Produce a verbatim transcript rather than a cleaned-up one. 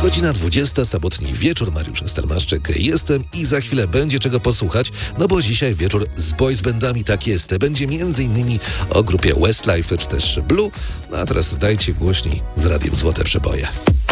Godzina dwudziesta, sobotni wieczór, Mariusz Stelmaszczyk jestem i za chwilę będzie czego posłuchać, no bo dzisiaj wieczór z boys bandami, tak jest. Będzie między innymi o grupie Westlife czy też Blue, no a teraz dajcie głośniej z radiem Złote Przeboje.